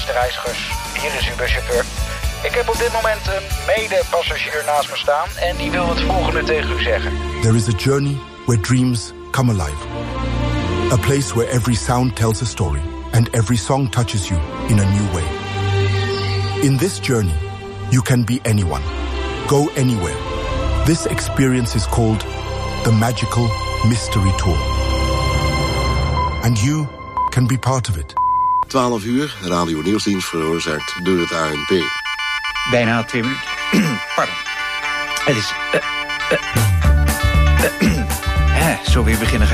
Beste reizigers, hier is uw buschauffeur. Ik heb op dit moment een mede-passagier naast me staan en die wil het volgende tegen u zeggen. There is a journey where dreams come alive. A place where every sound tells a story and every song touches you in a new way. In this journey, you can be anyone, go anywhere. This experience is called the Magical Mystery Tour. And you can be part of it. 12 uur, radio nieuwsdienst veroorzaakt door het ANP. Bijna 2 minuten. Pardon. Het is... Zo weer beginnen ga